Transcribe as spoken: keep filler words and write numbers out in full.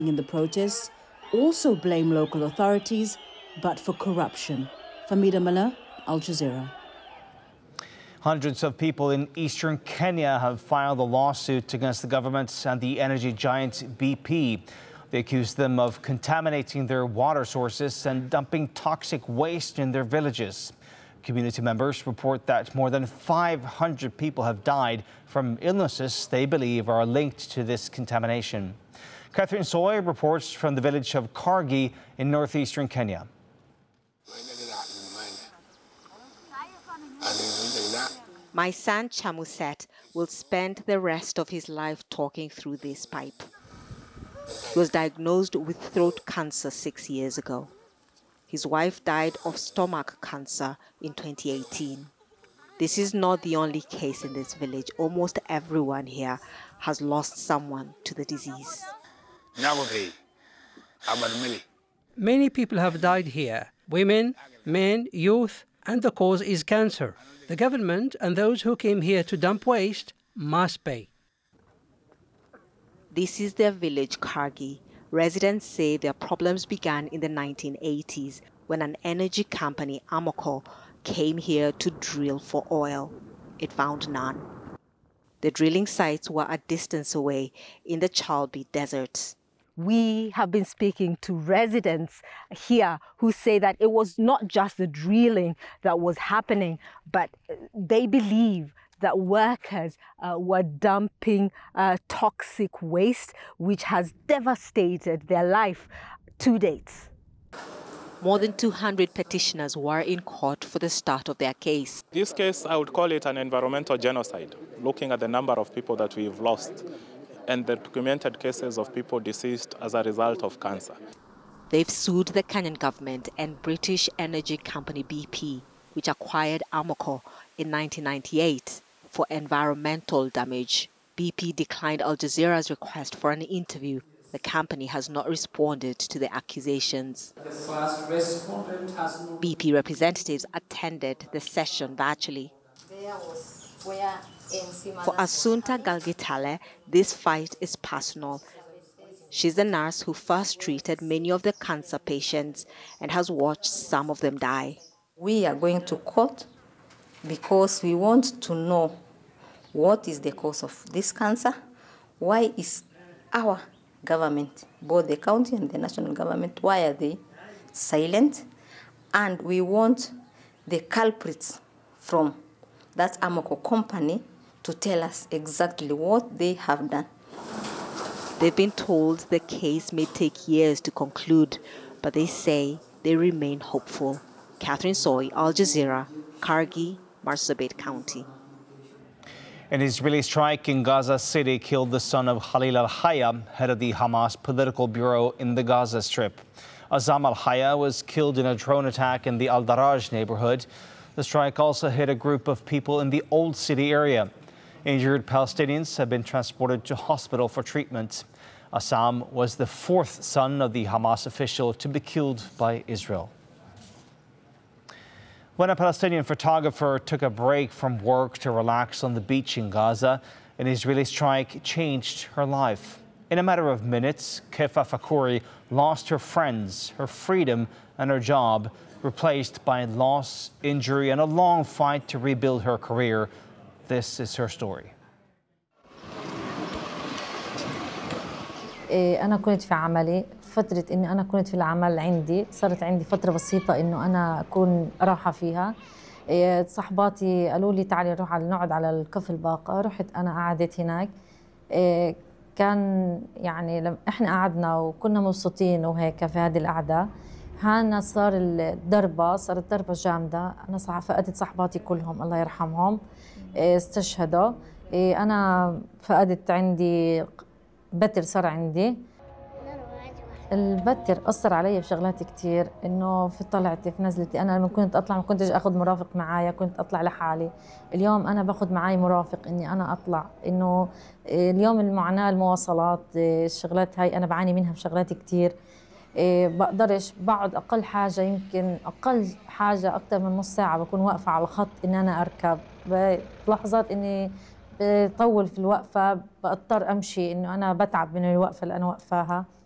in the protests also blame local authorities, but for corruption. Famida Miller, Al Jazeera. Hundreds of people in eastern Kenya have filed a lawsuit against the government and the energy giant B P. They accuse them of contaminating their water sources and dumping toxic waste in their villages. Community members report that more than five hundred people have died from illnesses they believe are linked to this contamination. Catherine Soy reports from the village of Kargi in northeastern Kenya. My son Chamuset will spend the rest of his life talking through this pipe. He was diagnosed with throat cancer six years ago. His wife died of stomach cancer in twenty eighteen. This is not the only case in this village. Almost everyone here has lost someone to the disease. Many people have died here. Women, men, youth, and the cause is cancer. The government and those who came here to dump waste must pay. This is their village, Kargi. Residents say their problems began in the nineteen eighties when an energy company, Amoco, came here to drill for oil. It found none. The drilling sites were a distance away in the Chalbi Desert. We have been speaking to residents here who say that it was not just the drilling that was happening, but they believe that workers uh, were dumping uh, toxic waste, which has devastated their life to date. More than two hundred petitioners were in court for the start of their case. This case, I would call it an environmental genocide, looking at the number of people that we've lost and the documented cases of people deceased as a result of cancer. They've sued the Kenyan government and British energy company B P, which acquired Amoco in nineteen ninety-eight, for environmental damage. B P declined Al Jazeera's request for an interview. The company has not responded to the accusations. The first respondent has no... B P representatives attended the session virtually. For Asunta Galgitale, this fight is personal. She's the nurse who first treated many of the cancer patients and has watched some of them die. We are going to court because we want to know what is the cause of this cancer, why is our government, both the county and the national government, why are they silent? And we want the culprits from that Amoco company to tell us exactly what they have done. They've been told the case may take years to conclude, but they say they remain hopeful. Catherine Soy, Al Jazeera, Kargi, Marsabit County. An Israeli strike in Gaza City killed the son of Khalil al-Hayya, head of the Hamas political bureau in the Gaza Strip. Azam al-Hayya was killed in a drone attack in the Al-Daraj neighborhood. The strike also hit a group of people in the Old City area. Injured Palestinians have been transported to hospital for treatment. Assam was the fourth son of the Hamas official to be killed by Israel. When a Palestinian photographer took a break from work to relax on the beach in Gaza, an Israeli strike changed her life. In a matter of minutes, Kefa Fakouri lost her friends, her freedom, and her job, replaced by loss, injury, and a long fight to rebuild her career. This is her story. أنا كنت في عملي فترة إني أنا كنت في العمل عندي صارت عندي فترة بسيطة إنه أنا أكون راحة فيها. صحباتي قالوا لي تعالي نروح على نقعد على الكف الباقة. رحت أنا قعدت هناك. كان يعني لما إحنا قعدنا وكنا مبسوطين وهيك في هذه القعدة هانا صار الضربة صارت ضربة جامدة. أنا فقدت صحباتي كلهم الله يرحمهم استشهدوا. أنا فقدت عندي بتر صار عندي. البتر أثر علي بشغلات كتير إنه في طلعتي في نزلتي. أنا لما كنت أطلع ما كنتش أخذ مرافق معايا كنت أطلع لحالي. اليوم أنا باخذ معاي مرافق إني أنا أطلع. إنه اليوم المعاناة المواصلات الشغلات هاي أنا بعاني منها بشغلات كتير. بقدرش بقعد أقل حاجة يمكن أقل حاجة أكتر من نص ساعة بكون واقفة على الخط إن أنا أركب. بلحظات إني بطول في الوقفة بضطر أمشي إنه أنا بتعب من الوقفة اللي أنا واقفاها.